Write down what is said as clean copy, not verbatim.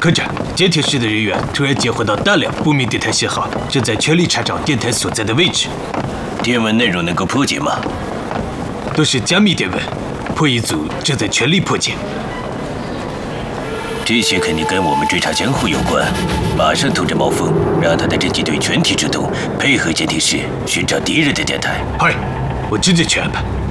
科长，监听室的人员突然接获到大量不明电台信号，正在全力查找电台所在的位置。 电文内容能够破解吗？ 都是加密电文，破译组正在全力破解。 这些肯定跟我们追查江湖有关，马上通知毛峰，让他的侦缉队全体出动，配合监听室寻找敌人的电台。 嗨，我直接去安排。